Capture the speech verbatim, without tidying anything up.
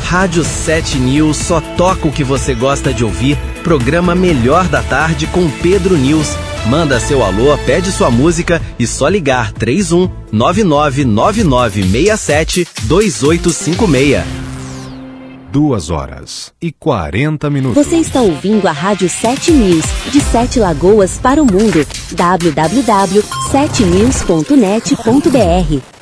Rádio sete News só toca o que você gosta de ouvir. Programa Melhor da Tarde com Pedro News. Manda seu alô, pede sua música e só ligar três um nove nove nove nove seis sete dois oito cinco seis. Duas horas e quarenta minutos. Você está ouvindo a Rádio sete News, de Sete Lagoas para o mundo. w w w ponto sete news ponto net ponto b r